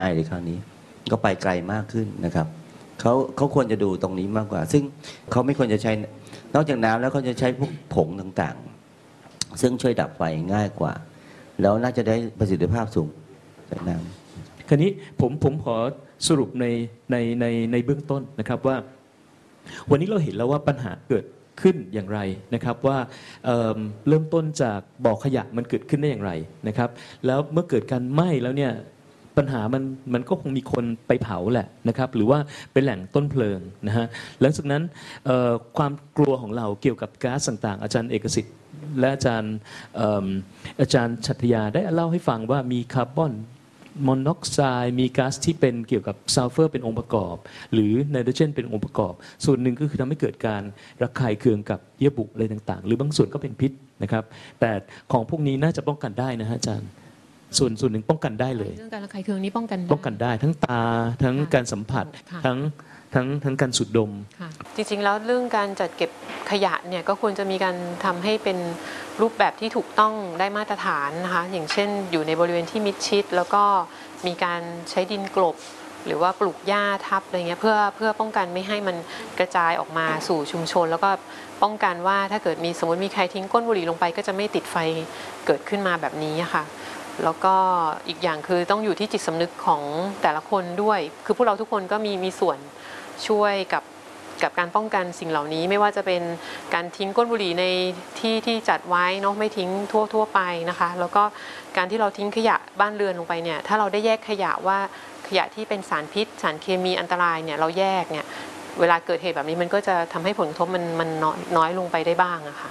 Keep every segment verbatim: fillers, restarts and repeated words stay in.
ไอในคราวนี้ก็ไปไกลมากขึ้นนะครับเขาเขาควรจะดูตรงนี้มากกว่าซึ่งเขาไม่ควรจะใช้นอกจากน้ำแล้วเขาจะใช้พวกผงต่างๆซึ่งช่วยดับไฟง่ายกว่าแล้วน่าจะได้ประสิทธิภาพสูงจากน้ำคราวนี้ผมผมขอสรุปในในในในเบื้องต้นนะครับว่าวันนี้เราเห็นแล้วว่าปัญหาเกิดขึ้นอย่างไรนะครับว่า เ, เริ่มต้นจากบ่อขยะมันเกิดขึ้นได้อย่างไรนะครับแล้วเมื่อเกิดการไหม้แล้วเนี่ยปัญหามันมันก็คงมีคนไปเผาแหละนะครับหรือว่าเป็นแหล่งต้นเพลิงนะฮะหลังจากนั้นความกลัวของเราเกี่ยวกับก๊าซต่างๆอาจารย์เอกสิทธิ์และอาจารย์อาจารย์ชัตยาได้เล่าให้ฟังว่ามีคาร์บอนมอนอกไซด์มีก๊าซที่เป็นเกี่ยวกับซัลเฟอร์เป็นองค์ประกอบหรือไนโตรเจนเป็นองค์ประกอบส่วนหนึ่งก็คือทำให้เกิดการระคายเคืองกับเยื่อบุอะไรต่างๆหรือบางส่วนก็เป็นพิษนะครับแต่ของพวกนี้น่าจะป้องกันได้นะฮะอาจารย์ส่วนส่วนหนึ่งป้องกันได้เลยเรื่องการระคายเคืองนี้ป้องกันได้ป้องกันได้ทั้งตาทั้งการสัมผัสทั้งทั้งทั้งการสูดดมจริงๆแล้วเรื่องการจัดเก็บขยะเนี่ยก็ควรจะมีการทำให้เป็นรูปแบบที่ถูกต้องได้มาตรฐานนะคะอย่างเช่นอยู่ในบริเวณที่มิดชิดแล้วก็มีการใช้ดินกลบหรือว่าปลูกหญ้าทับอะไรเงี้ยเพื่อเพื่อป้องกันไม่ให้มันกระจายออกมาสู่ชุมชนแล้วก็ป้องกันว่าถ้าเกิดมีสมมติมีใครทิ้งก้นบุหรี่ลงไปก็จะไม่ติดไฟเกิดขึ้นมาแบบนี้ค่ะแล้วก็อีกอย่างคือต้องอยู่ที่จิตสำนึกของแต่ละคนด้วยคือพวกเราทุกคนก็มีมีส่วนช่วยกับกับการป้องกันสิ่งเหล่านี้ไม่ว่าจะเป็นการทิ้งก้นบุหรี่ในที่ที่จัดไว้เนาะไม่ทิ้งทั่วทั่วไปนะคะแล้วก็การที่เราทิ้งขยะบ้านเรือนลงไปเนี่ยถ้าเราได้แยกขยะว่าขยะที่เป็นสารพิษสารเคมีอันตรายเนี่ยเราแยกเนี่ยเวลาเกิดเหตุแบบนี้มันก็จะทำให้ผลกระทบมันมันน้อยน้อยลงไปได้บ้างอะค่ะ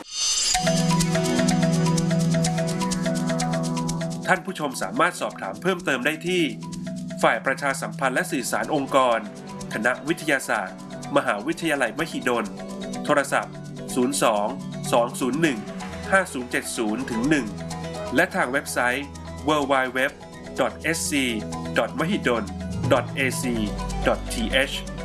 ท่านผู้ชมสามารถสอบถามเพิ่มเติมได้ที่ฝ่ายประชาสัมพันธ์และสื่อสารองค์กรคณะวิทยาศาสตร์มหาวิทยาลัยมหิดลโทรศัพท์ศูนย์ สอง สอง ศูนย์ หนึ่ง ห้า ศูนย์ เจ็ด ศูนย์ หนึ่ง และทางเว็บไซต์ ดับเบิลยู ดับเบิลยู ดับเบิลยู ดอท เอส ซี ดอท มหิดล ดอท เอ ซี ดอท ที เอช